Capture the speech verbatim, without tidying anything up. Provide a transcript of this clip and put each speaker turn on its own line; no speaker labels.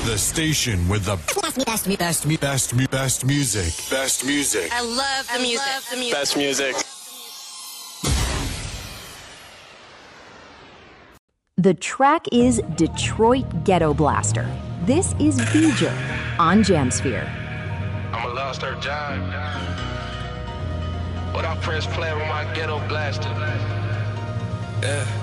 The station with the best, best, best, best, best, best music. Best music.
I love the
I
music.
love the music.
Best music.
The track is Detroit Ghetto Blaster. This is Beeger on Jamsphere.
I'm a lost earth giant. But I press play with my ghetto blaster. Yeah.